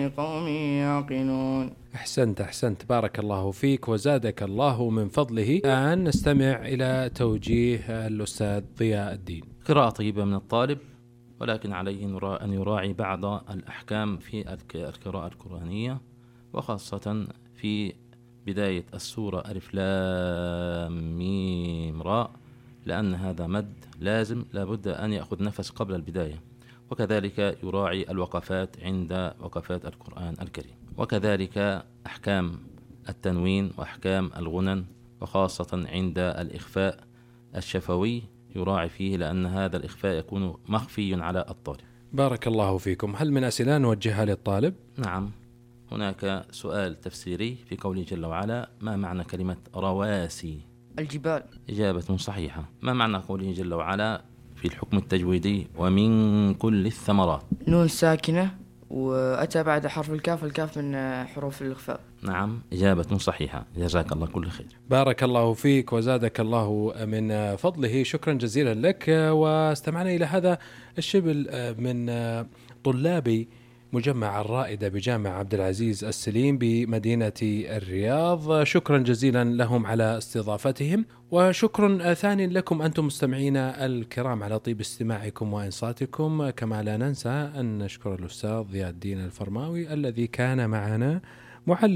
لقوم يعقلون. أحسنت بارك الله فيك وزادك الله من فضله. الآن نستمع إلى توجيه الأستاذ ضياء الدين. قراءة طيبة من الطالب، ولكن عليه أن يراعي بعض الأحكام في القراءة القرآنية، وخاصة في بداية السورة ألف لام ميم راء، لأن هذا مد لازم لابد أن يأخذ نفس قبل البداية. وكذلك يراعي الوقفات عند وقفات القرآن الكريم، وكذلك أحكام التنوين وأحكام الغنن، وخاصة عند الإخفاء الشفوي يراعي فيه، لأن هذا الإخفاء يكون مخفي على الطالب. بارك الله فيكم. هل من أسئلة نوجهها للطالب؟ نعم، هناك سؤال تفسيري في قوله جل وعلا: ما معنى كلمة رواسي؟ الجبال. إجابة صحيحة. ما معنى قوله جل وعلا في الحكم التجويدي: ومن كل الثمرات؟ نون ساكنة وأتى بعد حرف الكاف، الكاف من حروف الإخفاء. نعم، إجابة صحيحة. جزاك الله كل خير. بارك الله فيك وزادك الله من فضله. شكرا جزيلا لك. واستمعنا إلى هذا الشبل من طلاب مجمع الرائدة بجامع عبد العزيز السليم بمدينة الرياض. شكرا جزيلا لهم على استضافتهم، وشكر ثاني لكم أنتم مستمعينا الكرام على طيب استماعكم وإنصاتكم. كما لا ننسى أن نشكر الأستاذ ضياء الدين الفرماوي الذي كان معنا معلم